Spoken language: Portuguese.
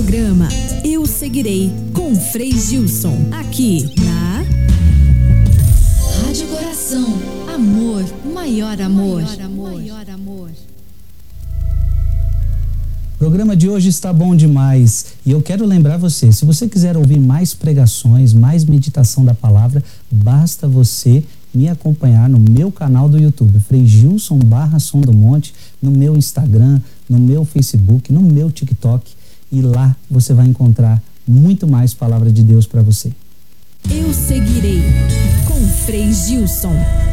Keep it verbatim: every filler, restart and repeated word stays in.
Programa Eu Seguirei, com Frei Gilson, aqui na Rádio Coração. Amor, maior amor. Maior amor. Maior amor. O programa de hoje está bom demais e eu quero lembrar você, se você quiser ouvir mais pregações, mais meditação da palavra, basta você me acompanhar no meu canal do YouTube, Frei Gilson barra Som do Monte, no meu Instagram, no meu Facebook, no meu TikTok, e lá você vai encontrar muito mais palavra de Deus para você. Eu Seguirei, com Frei Gilson.